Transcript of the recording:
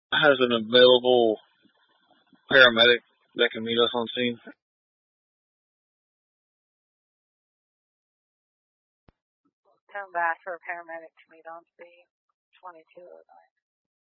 has an available paramedic that can meet us on scene. Come back for a paramedic to meet on scene. 2209.